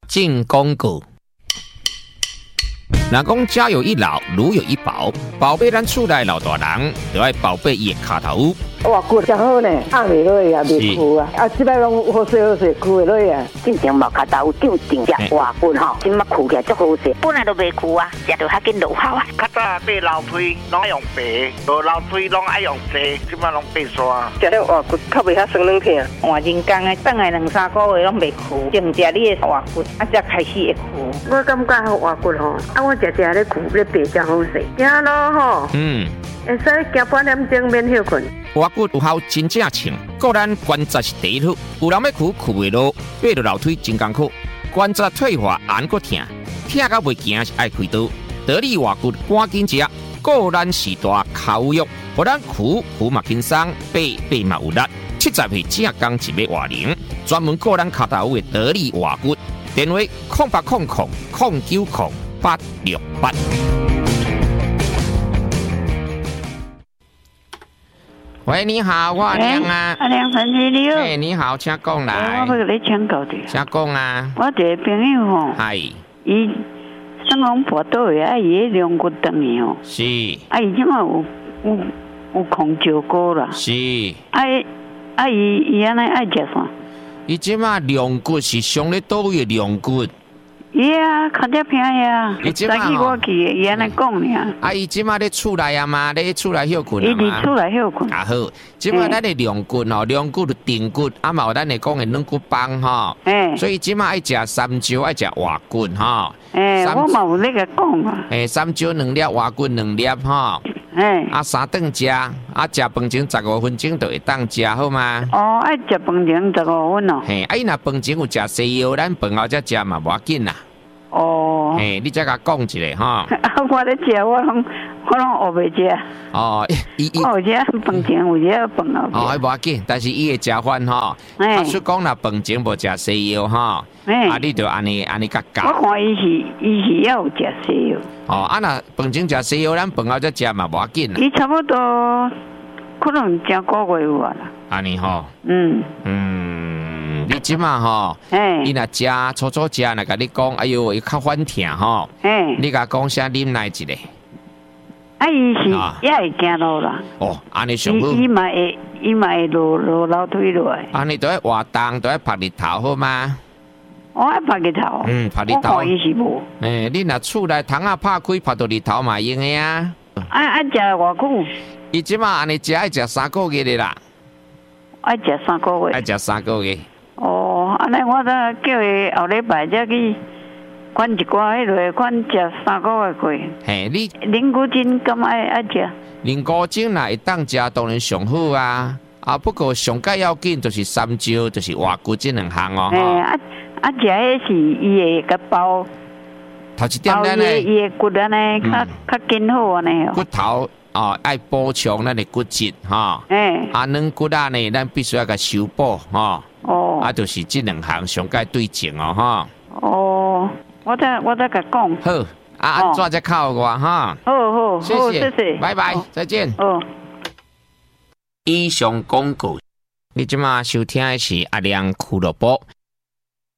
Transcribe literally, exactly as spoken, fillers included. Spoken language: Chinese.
进广告。若讲家有一老，如有一宝，宝贝咱厝内老大人，就要宝贝伊的脚头。 哇，骨真好呢，压袂落去啊，袂枯啊，啊，即摆拢好势好势，枯袂落去啊。 进前无脚头长定只活骨吼，即摆枯起来足好势，本来都袂枯啊，食着较紧落效啊。 较早买老腿拢爱用白，无老腿拢爱用细，即摆拢白刷。 食了活骨较袂遐酸软疼。 换人工的，等来两三个月拢袂枯，净食你的活骨，啊才开始会枯。 我感觉好活骨吼，啊我食食咧枯咧白真好势，行路吼， 嗯， 会使行半点钟免休困。 活骨有效真正称，个咱关节是第一处，有人要苦苦袂落，爬落楼梯真艰苦，关节退化按个疼，疼到袂行是爱开刀。得力活骨赶紧食，个咱是大口药，互咱苦苦嘛轻松，爬爬嘛有力。七十岁正刚一尾活龄，专门个咱脚头的得力活骨，电话空八空空空九空八六八。喂，你好，我阿亮啊。 阿亮陈七六。 哎，你好，请讲来。 我要你请教的。 请讲啊。 我一个朋友吼， 系， 伊生龙坡倒的，啊，伊个两骨断去吼。 是。 啊，伊即马有有有空照顾啦。 是。 啊，啊，伊伊安尼爱食啥？ 伊即马两骨是上咧倒位的两骨。 伊啊，脚只偏呀。 伊即马早起我去的，伊安尼讲尔。 啊，伊即马咧厝内啊嘛，咧厝内休困啊嘛。 伊伫厝内休困。 啊好，即马咱的两骨吼，两骨的顶骨，啊嘛有咱的讲的软骨棒吼。 哎。 所以即马爱食三椒，爱食活骨吼。 哎，我嘛有咧个讲啊。 哎，三椒两粒，活骨两粒吼。 哎。 啊，三顿食，啊食饭前十五分钟就会当食好吗？ 哦，爱食饭前十五分哦。 嘿，啊伊若饭前有食西药，咱饭后才食嘛无要紧啦。 哦。 嘿，你才甲讲一下吼。 啊，我咧食，我拢我拢学袂食。 哦，伊伊。 我有食饭前，有食饭后。 哦，无要紧，但是伊的食法吼，他说讲若饭前无食西药吼，啊，你就安尼安尼甲教。 我看伊是伊是要有食西药。 哦，啊若饭前食西药，咱饭后才食嘛无要紧啦。 伊差不多可能正个月有啊啦。 安尼吼。 嗯。 嗯，你即马吼， 哎， 伊若食初初食，若甲你讲，哎哟，伊较反疼吼。 哎。 你甲讲啥啉奶一个？ 啊，伊是也会行路啦。 哦，安尼上好。 伊伊嘛会，伊嘛会落落楼梯落来。 安尼都要活动，都要晒日头好吗？ 我爱晒日头。 嗯，晒日头。 我看伊是无。 诶，你若厝内窗仔拍开，晒到日头嘛用的啊。 爱爱食偌久？ 伊即马安尼食爱食三个月的啦。 爱食三个月。 爱食三个月。 哦，安尼我再叫伊后礼拜再去。款一寡迄落，款食三个月过。 嘿，你灵骨精敢爱爱食？ 灵骨精若会当食，当然上好啊。啊，不过上介要紧就是三椒，就是活骨这两项哦。 嘿，啊啊，食迄是伊会甲包。 头一点咱呢， 伊的骨安尼较较紧好安尼哦。 骨头哦，爱补充咱的骨质哈。 哎。 啊，软骨啊呢，咱必须要甲修补哈。 哦。 啊，就是这两项上介对症哦哈。 哦。我再我再甲讲。 好，啊，安怎才靠我哈？ 好好， 谢谢， 谢谢， 拜拜，再见。 哦。 以上广告，你即马收听的是阿亮俱乐部。